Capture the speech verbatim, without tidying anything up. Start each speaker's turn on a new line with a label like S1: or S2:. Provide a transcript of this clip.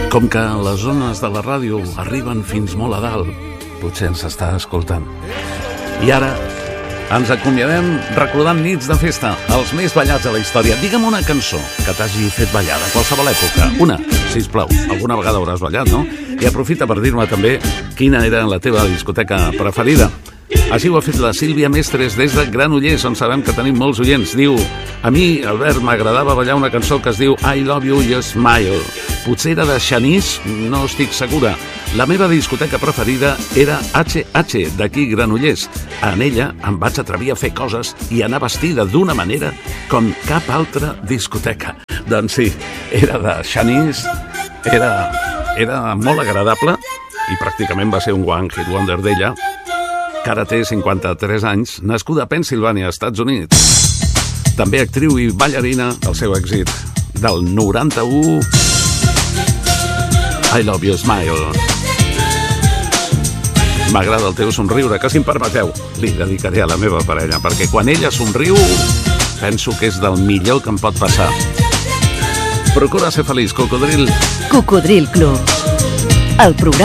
S1: Com que les ones de la ràdio arriben fins molt a dalt, potser ens està escoltant. I ara ens acomiadem recordant nits de festa, els més ballats de la història. Digue'm una cançó que t'hagi fet ballar de qualsevol època. Una, sisplau. Alguna vegada hauràs ballat, no? I aprofita per dir-me també quina era la teva discoteca preferida. Així ho ha fet la Sílvia Mestres des de Granollers, on sabem que tenim molts oients. Diu: a mi, Albert, m'agradava ballar una cançó que es diu I Love You, You Smile. Potser era de Xanís, no estic segura. La meva discoteca preferida era H H, d'aquí Granollers. En ella em vaig atrevir a fer coses i anar vestida d'una manera com cap altra discoteca. Doncs sí, era de Xanís, era, era molt agradable i pràcticament va ser un one hit wonder d'ella, que ara té cinquanta-tres anys, nascuda a Pennsilvània, Estats Units. També actriu i ballarina, el seu èxit del noranta-u, I Love You Smile. M'agrada el teu somriure, que si em permeteu, li dedicaré a la meva parella, perquè quan ella somriu, penso que és del millor que em pot passar. Procura ser feliç, Cocodril.
S2: Cocodril Club, el programa